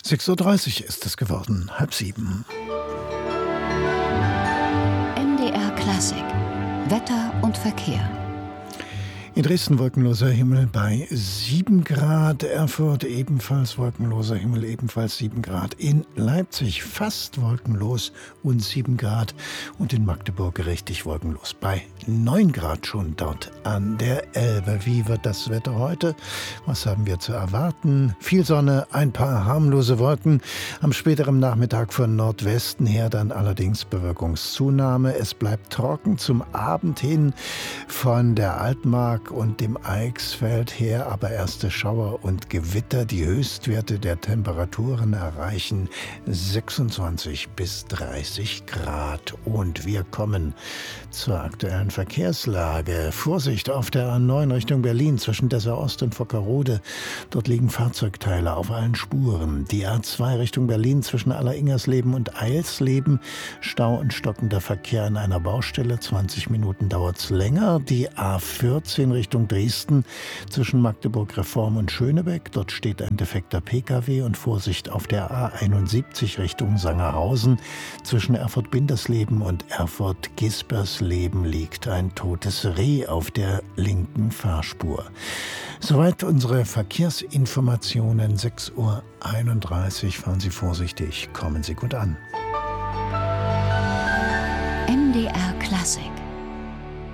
6:30 Uhr ist es geworden, 6:30. MDR Klassik. Wetter und Verkehr. In Dresden wolkenloser Himmel bei 7 Grad, Erfurt ebenfalls wolkenloser Himmel, ebenfalls 7 Grad. In Leipzig fast wolkenlos und 7 Grad. Und in Magdeburg richtig wolkenlos bei 9 Grad schon dort an der Elbe. Wie wird das Wetter heute? Was haben wir zu erwarten? Viel Sonne, ein paar harmlose Wolken. Am späteren Nachmittag von Nordwesten her dann allerdings Bewölkungszunahme. Es bleibt trocken zum Abend hin von der Altmark und dem Eichsfeld her, aber erste Schauer und Gewitter. Die Höchstwerte der Temperaturen erreichen 26 bis 30 Grad. Und wir kommen zur aktuellen Verkehrslage. Vorsicht auf der A9 Richtung Berlin zwischen Dessau Ost und Vockerode. Dort liegen Fahrzeugteile auf allen Spuren. Die A2 Richtung Berlin zwischen Alleringersleben und Eilsleben. Stau und stockender Verkehr an einer Baustelle. 20 Minuten dauert's länger. Die A14 Richtung Dresden zwischen Magdeburg Reform und Schönebeck. Dort steht ein defekter Pkw und Vorsicht auf der A71 Richtung Sangerhausen. Zwischen Erfurt-Bindersleben und Erfurt-Gispersleben liegt ein totes Reh auf der linken Fahrspur. Soweit unsere Verkehrsinformationen. 6:31 Uhr. Fahren Sie vorsichtig, kommen Sie gut an. MDR Klassik.